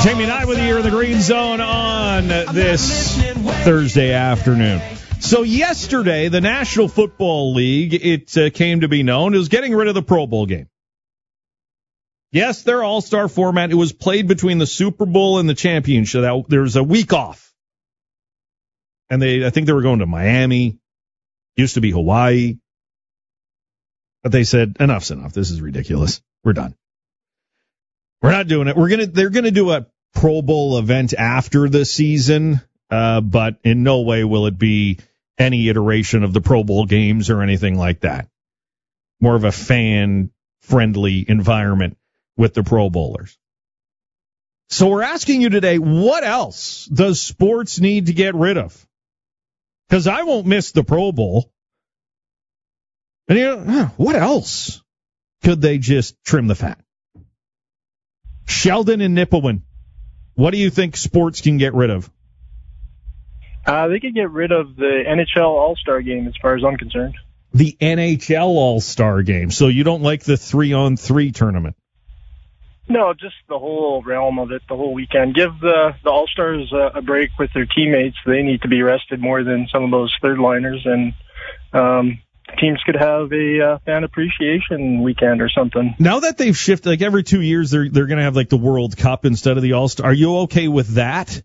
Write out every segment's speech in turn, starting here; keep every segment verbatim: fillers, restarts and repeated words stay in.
Jamie Nye with you here in the Green Zone on this Thursday afternoon. So yesterday, the National Football League, it uh, came to be known, is getting rid of the Pro Bowl game. Yes, their all-star format, it was played between the Super Bowl and the championship. There's a week off. And they, I think they were going to Miami, used to be Hawaii. But they said, enough's enough. This is ridiculous. We're done. We're not doing it. We're gonna. They're gonna do a Pro Bowl event after the season, uh, but in no way will it be any iteration of the Pro Bowl games or anything like that. More of a fan-friendly environment with the Pro Bowlers. So we're asking you today, what else does sports need to get rid of? Because I won't miss the Pro Bowl. And you know, what else could they just trim the fat? Sheldon and Nipawin, what do you think sports can get rid of? Uh, they could get rid of the N H L All-Star Game as far as I'm concerned. The N H L All-Star Game. So you don't like the three-on-three tournament? No, just the whole realm of it, the whole weekend. Give the, the All-Stars a, a break with their teammates. They need to be rested more than some of those third-liners, and um, teams could have a uh, fan appreciation weekend or something. Now that they've shifted, like every two years, they're they're going to have like the World Cup instead of the All-Star. Are you okay with that?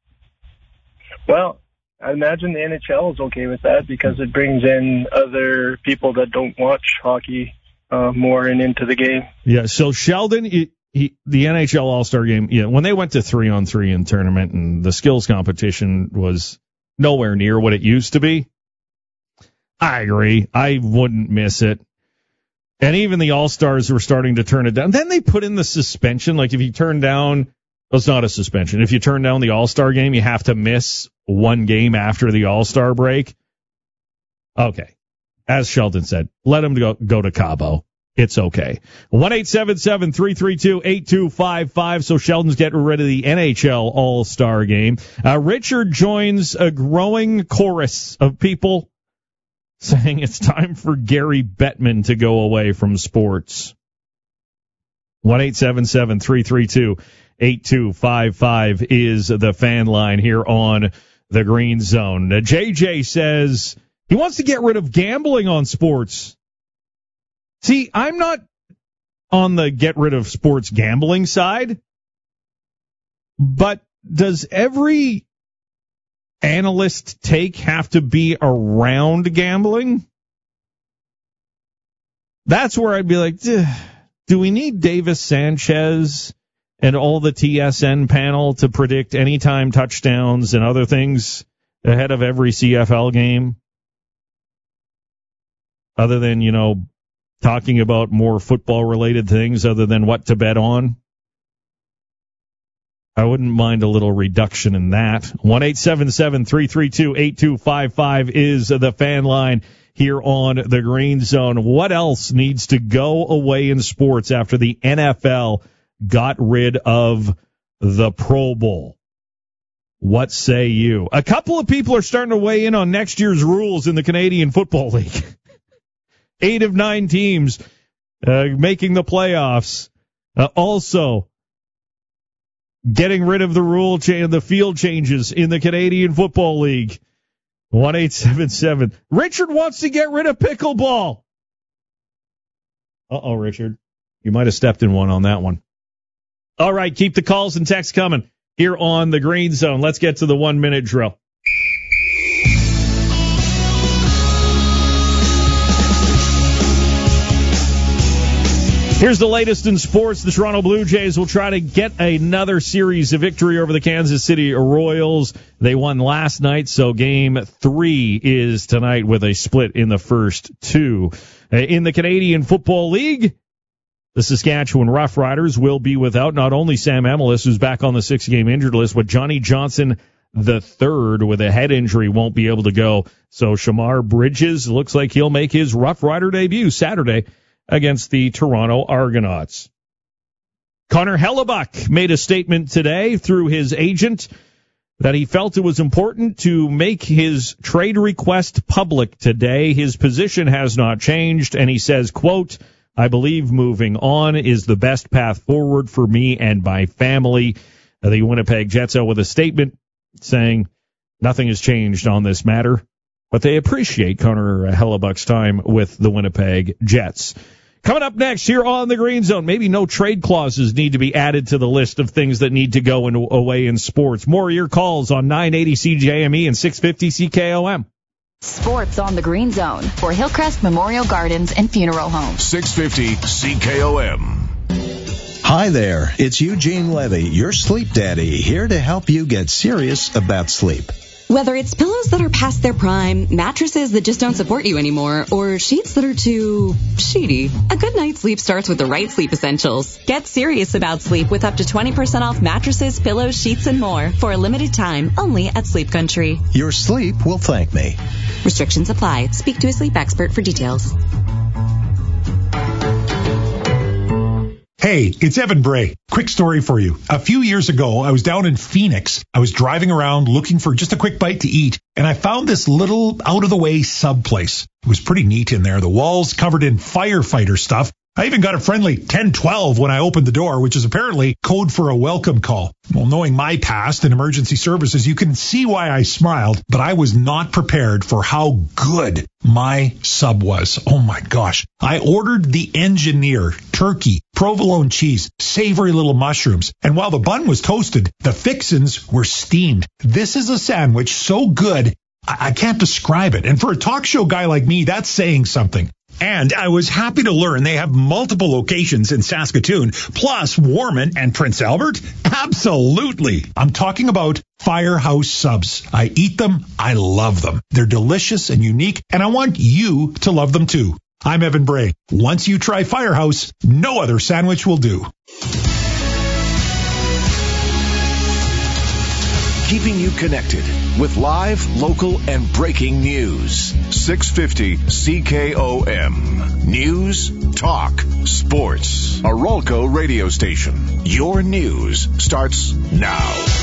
Well, I imagine the N H L is okay with that because it brings in other people that don't watch hockey uh, more and into the game. Yeah. So Sheldon, it, he, the N H L All-Star Game, yeah, when they went to three on three in tournament and the skills competition was nowhere near what it used to be. I agree. I wouldn't miss it. And even the All-Stars were starting to turn it down. Then they put in the suspension. Like if you turn down, well, it's not a suspension. If you turn down the All-Star game, you have to miss one game after the All-Star break. Okay. As Sheldon said, let them go, go to Cabo. It's okay. one eight seven seven, three three two, eight two five five. So Sheldon's getting rid of the N H L All-Star game. Uh, Richard joins a growing chorus of people saying it's time for Gary Bettman to go away from sports. one eight seven seven, three three two, eight two five five is the fan line here on the Green Zone. Now, J J says he wants to get rid of gambling on sports. See, I'm not on the get rid of sports gambling side, but does every analyst take have to be around gambling? That's where I'd be like, do we need Davis Sanchez and all the T S N panel to predict anytime touchdowns and other things ahead of every C F L game? Other than, you know, talking about more football-related things other than what to bet on? I wouldn't mind a little reduction in that. one eight seven seven, three three two, eight two five five is the fan line here on the Green Zone. What else needs to go away in sports after the N F L got rid of the Pro Bowl? What say you? A couple of people are starting to weigh in on next year's rules in the Canadian Football League. Eight of nine teams uh, making the playoffs. Uh, also, getting rid of the rule change, the field changes in the Canadian Football League. one eight seven seven. Richard wants to get rid of pickleball. Uh-oh, Richard. You might have stepped in one on that one. All right, keep the calls and texts coming here on the Green Zone. Let's get to the one-minute drill. Here's the latest in sports. The Toronto Blue Jays will try to get another series of victory over the Kansas City Royals. They won last night, so game three is tonight with a split in the first two. In the Canadian Football League, the Saskatchewan Roughriders will be without not only Sam Emilus, who's back on the six-game injured list, but Johnny Johnson the third with a head injury won't be able to go. So Shamar Bridges looks like he'll make his Rough Rider debut Saturday against the Toronto Argonauts. Connor Hellebuck made a statement today through his agent that he felt it was important to make his trade request public today. His position has not changed, and he says, quote, "I believe moving on is the best path forward for me and my family." The Winnipeg Jets out with a statement saying nothing has changed on this matter, but they appreciate Connor Hellebuck's time with the Winnipeg Jets. Coming up next here on the Green Zone, maybe no trade clauses need to be added to the list of things that need to go in, away in sports. More of your calls on nine eighty C J M E and six fifty C K O M. Sports on the Green Zone for Hillcrest Memorial Gardens and Funeral Home. six fifty C K O M. Hi there, it's Eugene Levy, your sleep daddy, here to help you get serious about sleep. Whether it's pillows that are past their prime, mattresses that just don't support you anymore, or sheets that are too sheety, a good night's sleep starts with the right sleep essentials. Get serious about sleep with up to twenty percent off mattresses, pillows, sheets, and more for a limited time only at Sleep Country. Your sleep will thank me. Restrictions apply. Speak to a sleep expert for details. Hey, it's Evan Bray. Quick story for you. A few years ago, I was down in Phoenix. I was driving around looking for just a quick bite to eat, and I found this little out-of-the-way sub place. It was pretty neat in there. The walls covered in firefighter stuff. I even got a friendly ten twelve when I opened the door, which is apparently code for a welcome call. Well, knowing my past in emergency services, you can see why I smiled, but I was not prepared for how good my sub was. Oh my gosh. I ordered the engineer, turkey, provolone cheese, savory little mushrooms, and while the bun was toasted, the fixins were steamed. This is a sandwich so good, I, I can't describe it. And for a talk show guy like me, that's saying something. And I was happy to learn they have multiple locations in Saskatoon, plus Warman and Prince Albert. Absolutely. I'm talking about Firehouse Subs. I eat them. I love them. They're delicious and unique, and I want you to love them too. I'm Evan Bray. Once you try Firehouse, no other sandwich will do. Keeping you connected with live, local, and breaking news. six fifty C K O M. News, talk, sports. A Rolco radio station. Your news starts now.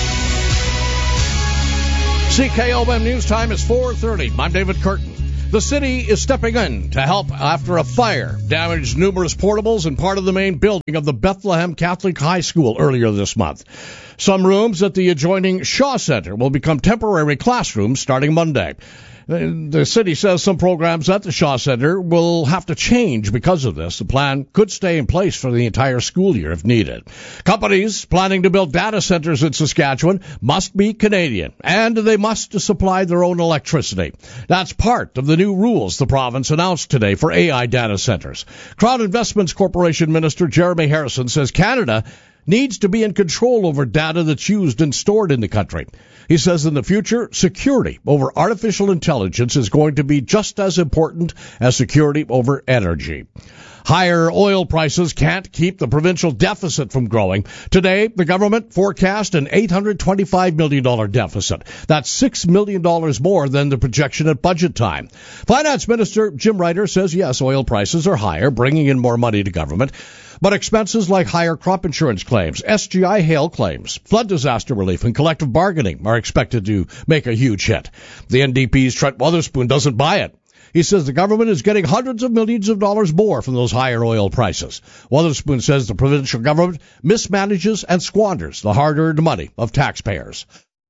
C K O M News Time is four thirty. I'm David Curtin. The city is stepping in to help after a fire damaged numerous portables and part of the main building of the Bethlehem Catholic High School earlier this month. Some rooms at the adjoining Shaw Center will become temporary classrooms starting Monday. The city says some programs at the Shaw Center will have to change because of this. The plan could stay in place for the entire school year if needed. Companies planning to build data centers in Saskatchewan must be Canadian, and they must supply their own electricity. That's part of the new rules the province announced today for A I data centers. Crown Investments Corporation Minister Jeremy Harrison says Canada needs to be in control over data that's used and stored in the country. He says in the future, security over artificial intelligence is going to be just as important as security over energy. Higher oil prices can't keep the provincial deficit from growing. Today, the government forecast an eight hundred twenty-five million dollars deficit. That's six million dollars more than the projection at budget time. Finance Minister Jim Ryder says, yes, oil prices are higher, bringing in more money to government. But expenses like higher crop insurance claims, S G I hail claims, flood disaster relief, and collective bargaining are expected to make a huge hit. The N D P's Trent Wotherspoon doesn't buy it. He says the government is getting hundreds of millions of dollars more from those higher oil prices. Wotherspoon says the provincial government mismanages and squanders the hard-earned money of taxpayers.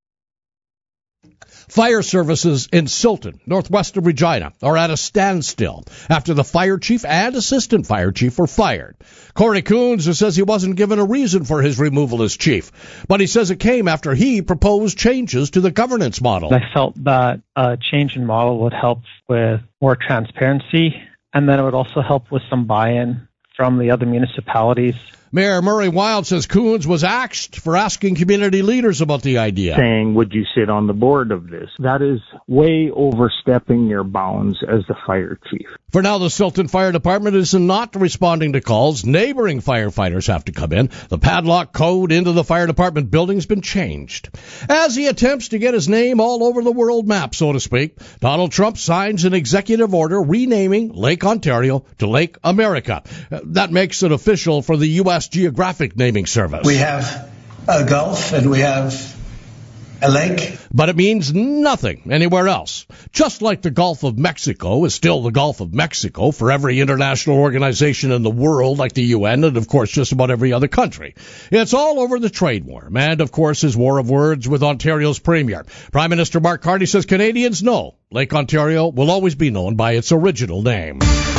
Fire services in Silton, northwest of Regina, are at a standstill after the fire chief and assistant fire chief were fired. Corey Coons says he wasn't given a reason for his removal as chief, but he says it came after he proposed changes to the governance model. I felt that a change in model would help with more transparency, and then it would also help with some buy-in from the other municipalities. Mayor Murray Wild says Coons was axed for asking community leaders about the idea. Saying, would you sit on the board of this? That is way overstepping your bounds as the fire chief. For now, the Silton Fire Department is not responding to calls. Neighboring firefighters have to come in. The padlock code into the fire department building has been changed. As he attempts to get his name all over the world map, so to speak, Donald Trump signs an executive order renaming Lake Ontario to Lake America. That makes it official for the U S Geographic Naming Service. We have a Gulf and we have A lake? But it means nothing anywhere else. Just like the Gulf of Mexico is still the Gulf of Mexico for every international organization in the world, like the U N, and of course just about every other country. It's all over the trade war, and of course his war of words with Ontario's premier. Prime Minister Mark Carney says Canadians know Lake Ontario will always be known by its original name.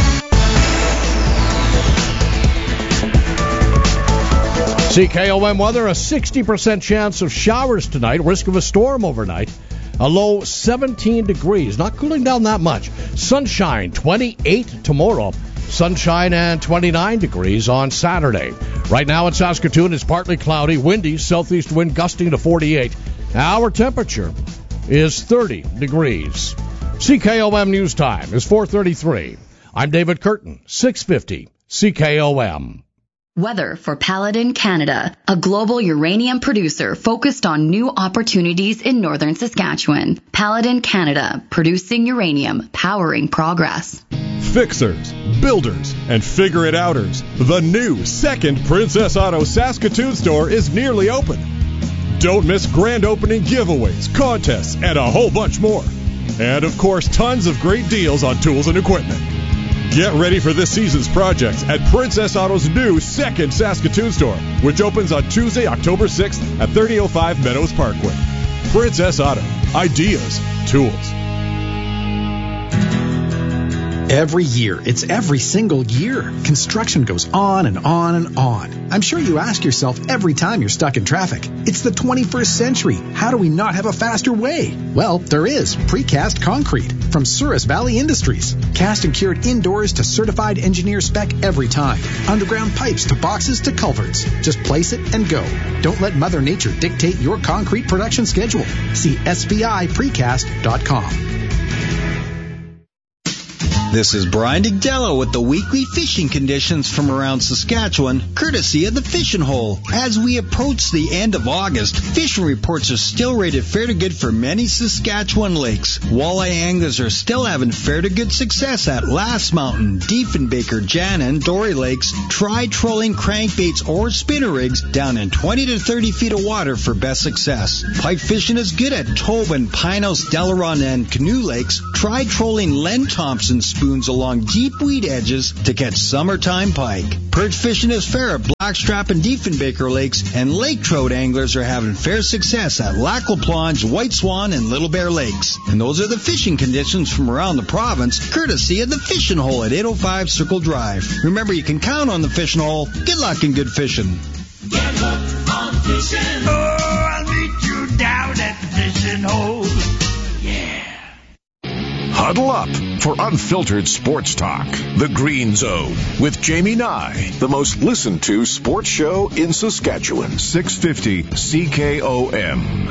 C K O M weather, a sixty percent chance of showers tonight, risk of a storm overnight. A low seventeen degrees, not cooling down that much. Sunshine, twenty-eight tomorrow. Sunshine and twenty-nine degrees on Saturday. Right now in Saskatoon, it's partly cloudy, windy, southeast wind gusting to forty-eight. Our temperature is thirty degrees. C K O M News Time is four thirty-three. I'm David Curtin, six fifty C K O M. Weather for Paladin Canada, a global uranium producer focused on new opportunities in northern Saskatchewan. Paladin Canada, producing uranium, powering progress. Fixers, builders, and figure-it-outers. The new second Princess Auto Saskatoon store is nearly open. Don't miss grand opening giveaways, contests, and a whole bunch more. And, of course, tons of great deals on tools and equipment. Get ready for this season's projects at Princess Auto's new second Saskatoon store, which opens on Tuesday, October sixth at thirty oh five Meadows Parkway. Princess Auto. Ideas. Tools. Every year, it's every single year. Construction goes on and on and on. I'm sure you ask yourself every time you're stuck in traffic, it's the twenty-first century. How do we not have a faster way? Well, there is precast concrete from Souris Valley Industries. Cast and cured indoors to certified engineer spec every time. Underground pipes to boxes to culverts. Just place it and go. Don't let Mother Nature dictate your concrete production schedule. See S V I precast dot com. This is Brian Digdello with the weekly fishing conditions from around Saskatchewan, courtesy of the Fishing Hole. As we approach the end of August, fishing reports are still rated fair to good for many Saskatchewan lakes. Walleye anglers are still having fair to good success at Last Mountain, Diefenbaker, Jana, and Dory Lakes. Try trolling crankbaits or spinner rigs down in twenty to thirty feet of water for best success. Pike fishing is good at Tobin, Pinehouse, Delaron, and Canoe Lakes. Try trolling Len Thompson spoons along deep weed edges to catch summertime pike. Perch fishing is fair at Blackstrap and Diefenbaker Lakes, and lake trout anglers are having fair success at Lac La Plonge, White Swan, and Little Bear Lakes. And those are the fishing conditions from around the province, courtesy of the Fishing Hole at eight oh five Circle Drive. Remember, you can count on the Fishing Hole. Good luck and good fishing. Get hooked on fishing. Oh, I'll meet you down at the Fishing Hole. Yeah. Huddle up for unfiltered sports talk. The Green Zone with Jamie Nye, the most listened to sports show in Saskatchewan. six fifty C K O M.